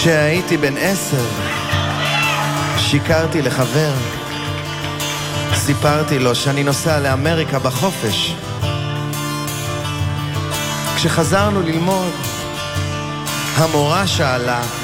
כשהייתי בן 10 שיקרתי לחבר, סיפרתי לו שאני נוסע לאמריקה בחופש. כשחזרנו ללמוד המורה שאלה,